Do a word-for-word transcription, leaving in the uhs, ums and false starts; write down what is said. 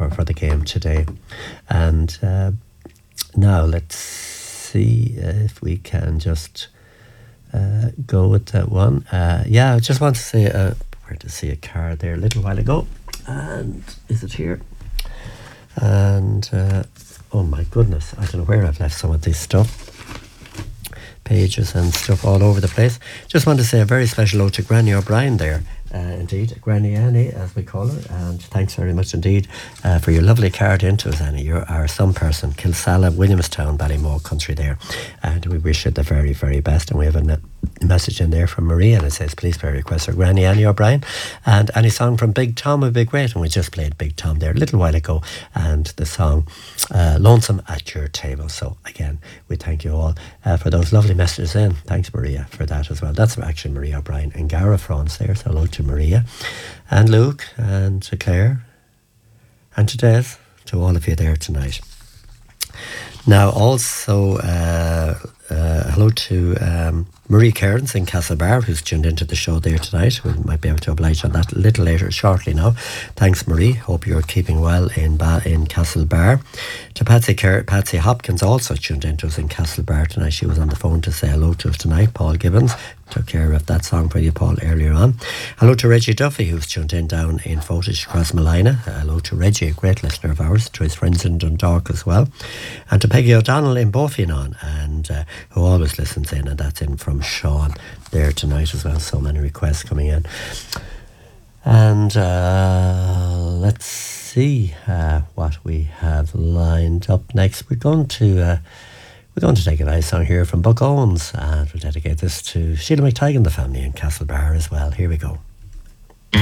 for, for the game today. And uh, now let's see if we can just uh, go with that one. Uh, yeah, I just want to say, uh, where to see a card there a little while ago. And is it here? And uh, oh my goodness, I don't know where I've left some of this stuff. Pages and stuff all over the place. Just want to say a very special hello to Granny O'Brien there. Uh, indeed, Granny Annie, as we call her, and thanks very much indeed uh, for your lovely card into us, Annie. You're our some person, Kilsalla, Williamstown, Ballymore country there, and we wish you the very, very best. And we have a ne- message in there from Maria, and it says, please play a request for Granny Annie O'Brien, and any song from Big Tom would be great. And we just played Big Tom there a little while ago, and the song uh, Lonesome at Your Table. So again, we thank you all uh, for those lovely messages in. Thanks, Maria, for that as well. That's actually Maria O'Brien in Gara, France there, so hello to Maria and Luke and to Claire and to Des, to all of you there tonight. Now also uh, uh, hello to um, Marie Cairns in Castlebar, who's tuned into the show there tonight. We might be able to oblige on that a little later, shortly now. Thanks, Marie. Hope you're keeping well in ba- in Castlebar. To Patsy Car- Patsy Hopkins, also tuned into us in Castlebar tonight. She was on the phone to say hello to us tonight. Paul Gibbons took care of that song for you, Paul, earlier on. Hello to Reggie Duffy, who's tuned in down in Fotish, Cross Malina. Hello to Reggie, a great listener of ours, to his friends in Dundalk as well. And to Peggy O'Donnell in Bofinon, and uh, who always listens in, and that's in from Sean there tonight as well. So many requests coming in. And uh, let's see uh, what we have lined up next. We're going to uh, we're going to take a nice song here from Buck Owens, and we'll dedicate this to Sheila McTighe and the family in Castlebar as well. Here we go.